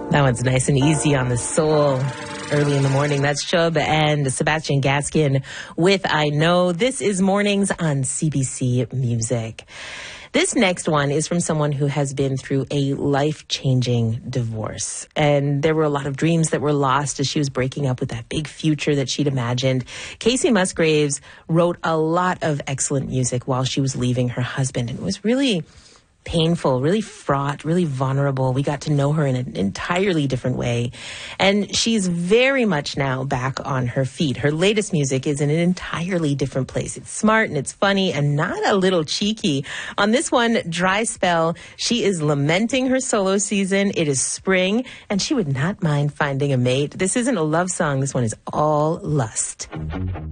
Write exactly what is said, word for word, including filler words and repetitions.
That one's nice and easy on the soul. Early in the morning, that's Chubb and Sebastian Gaskin with I Know. This is Mornings on C B C Music. This next one is from someone who has been through a life-changing divorce. And there were a lot of dreams that were lost as she was breaking up with that big future that she'd imagined. Kacey Musgraves wrote a lot of excellent music while she was leaving her husband. And it was really painful, really fraught, really vulnerable. We got to know her in an entirely different way. And she's very much now back on her feet. Her latest music is in an entirely different place. It's smart and it's funny and not a little cheeky. On this one, Dry Spell, she is lamenting her solo season. It is spring and she would not mind finding a mate. This isn't a love song. This one is all lust.